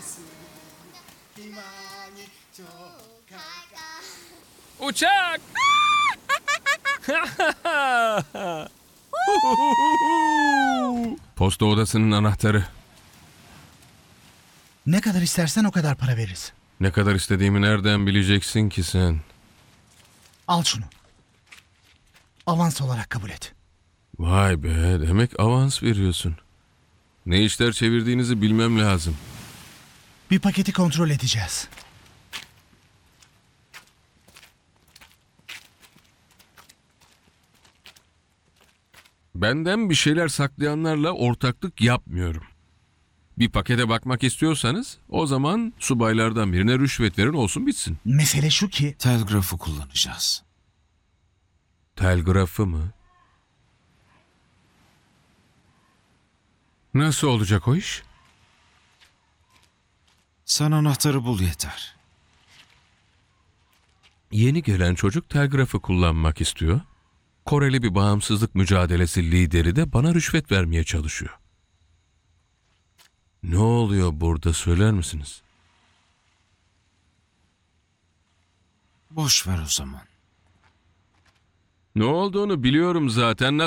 Uçak! Posta odasının anahtarı. Ne kadar istersen o kadar para veririz. Ne kadar istediğimi nereden bileceksin ki sen? Al şunu. Avans olarak kabul et. Vay be, demek avans veriyorsun. Ne işler çevirdiğinizi bilmem lazım. Bir paketi kontrol edeceğiz. Benden bir şeyler saklayanlarla ortaklık yapmıyorum. Bir pakete bakmak istiyorsanız o zaman subaylardan birine rüşvet verin, olsun bitsin. Mesele şu ki Telgrafı kullanacağız. Telgrafı mı? Nasıl olacak o iş? Sen anahtarı bul yeter. Yeni gelen çocuk telgrafı kullanmak istiyor. Koreli bir bağımsızlık mücadelesi lideri de bana rüşvet vermeye çalışıyor. Ne oluyor burada, söyler misiniz? Boş ver o zaman. Ne olduğunu biliyorum zaten.